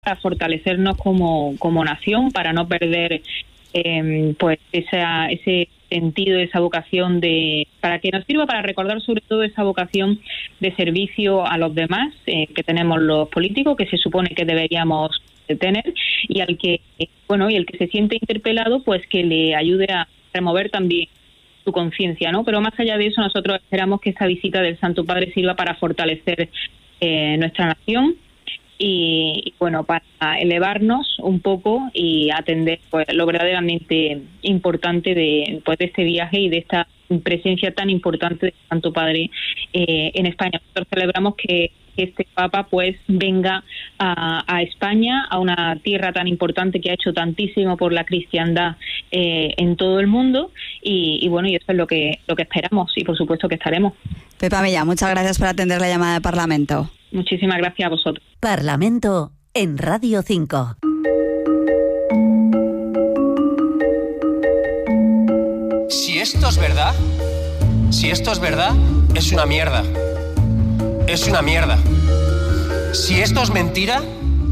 para fortalecernos como nación, para no perder pues ese sentido, esa vocación para que nos sirva para recordar sobre todo esa vocación de servicio a los demás que tenemos los políticos, que se supone que deberíamos tener, y el que se siente interpelado, pues que le ayude a remover también su conciencia, ¿no? Pero más allá de eso, nosotros esperamos que esta visita del Santo Padre sirva para fortalecer nuestra nación y para elevarnos un poco y atender pues lo verdaderamente importante de este viaje y de esta presencia tan importante del Santo Padre en España. Nosotros celebramos que este Papa pues venga a España, a una tierra tan importante que ha hecho tantísimo por la cristiandad en todo el mundo, y eso es lo que esperamos, y por supuesto que estaremos. Pepa Mella, muchas gracias por atender la llamada de Parlamento. Muchísimas gracias a vosotros. Parlamento en Radio 5. Si esto es verdad, es una mierda. Es una mierda. Si esto es mentira,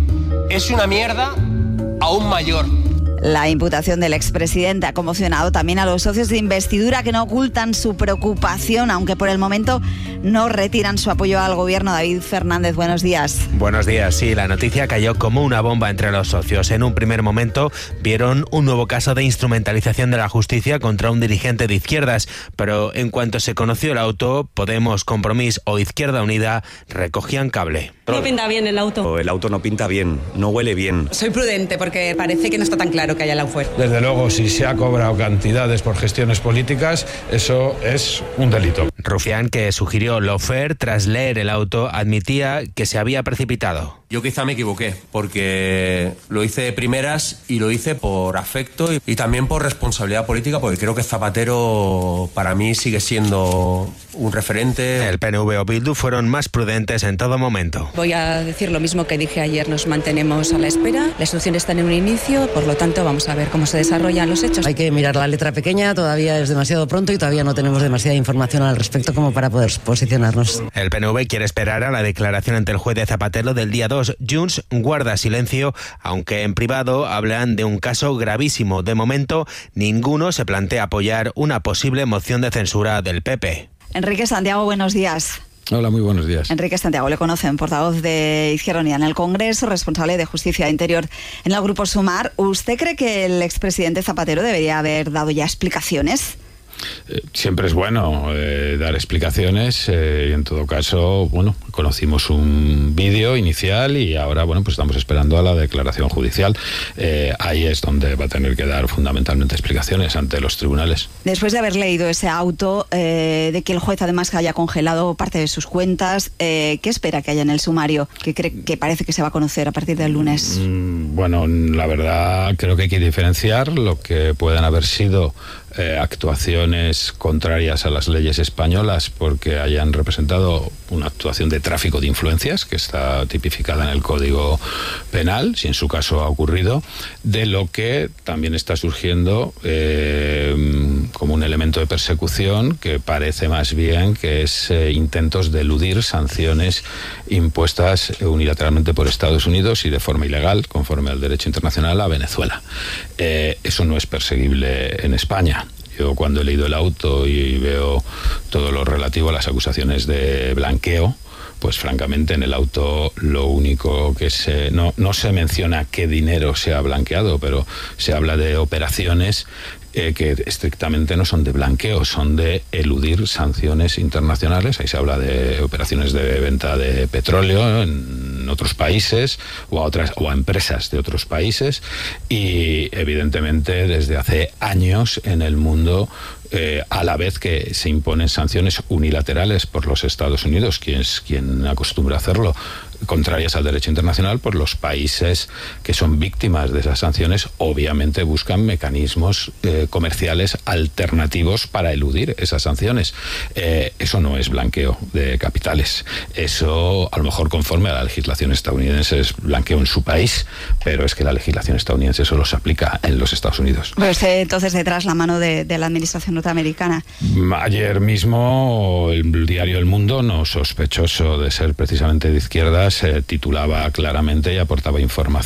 es una mierda aún mayor. La imputación del expresidente ha conmocionado también a los socios de investidura, que no ocultan su preocupación, aunque por el momento no retiran su apoyo al gobierno. David Fernández, buenos días. Buenos días. Sí, la noticia cayó como una bomba entre los socios. En un primer momento vieron un nuevo caso de instrumentalización de la justicia contra un dirigente de izquierdas, pero en cuanto se conoció el auto, Podemos, Compromís o Izquierda Unida recogían cable. No pinta bien el auto. El auto no pinta bien, no huele bien. Soy prudente porque parece que no está tan claro que haya Lawfare. Desde luego, si se ha cobrado cantidades por gestiones políticas, eso es un delito. Rufián, que sugirió Lawfare tras leer el auto, admitía que se había precipitado. Yo quizá me equivoqué, porque lo hice de primeras y lo hice por afecto y también por responsabilidad política, porque creo que Zapatero para mí sigue siendo un referente. El PNV o Bildu fueron más prudentes en todo momento. Voy a decir lo mismo que dije ayer, nos mantenemos a la espera, la instrucción está en un inicio, por lo tanto vamos a ver cómo se desarrollan los hechos. Hay que mirar la letra pequeña, todavía es demasiado pronto y todavía no tenemos demasiada información al respecto como para poder posicionarnos. El PNV quiere esperar a la declaración ante el juez de Zapatero del día 2. Junts guarda silencio, aunque en privado hablan de un caso gravísimo. De momento, ninguno se plantea apoyar una posible moción de censura del PP. Enrique Santiago, buenos días. Hola, muy buenos días. Enrique Santiago, le conocen, portavoz de Izquierda Unida en el Congreso, responsable de Justicia e Interior en el Grupo Sumar. ¿Usted cree que el expresidente Zapatero debería haber dado ya explicaciones? Siempre es bueno dar explicaciones y en todo caso, conocimos un vídeo inicial y ahora, pues estamos esperando a la declaración judicial. Ahí es donde va a tener que dar fundamentalmente explicaciones ante los tribunales. Después de haber leído ese auto, de que el juez además haya congelado parte de sus cuentas, ¿qué espera que haya en el sumario? ¿Qué cree que parece que se va a conocer a partir del lunes? La verdad creo que hay que diferenciar lo que puedan haber sido actuaciones contrarias a las leyes españolas porque hayan representado una actuación de tráfico de influencias que está tipificada en el Código Penal, si en su caso ha ocurrido, de lo que también está surgiendo como un elemento de persecución que parece más bien que es intentos de eludir sanciones impuestas unilateralmente por Estados Unidos y de forma ilegal, conforme al derecho internacional, a Venezuela. Eso no es perseguible en España. Yo cuando he leído el auto y veo todo lo relativo a las acusaciones de blanqueo, pues francamente en el auto lo único que no se menciona qué dinero se ha blanqueado, pero se habla de operaciones que estrictamente no son de blanqueo, son de eludir sanciones internacionales. Ahí se habla de operaciones de venta de petróleo en otros países o a empresas de otros países y evidentemente desde hace años en el mundo a la vez que se imponen sanciones unilaterales por los Estados Unidos, quien acostumbra a hacerlo, contrarias al derecho internacional, pues los países que son víctimas de esas sanciones obviamente buscan mecanismos comerciales alternativos para eludir esas sanciones. Eso no es blanqueo de capitales. Eso, a lo mejor conforme a la legislación estadounidense, es blanqueo en su país, pero es que la legislación estadounidense solo se aplica en los Estados Unidos. Pero usted entonces detrás la mano de la administración norteamericana. Ayer mismo el diario El Mundo, no sospechoso de ser precisamente de izquierdas, titulaba claramente y aportaba información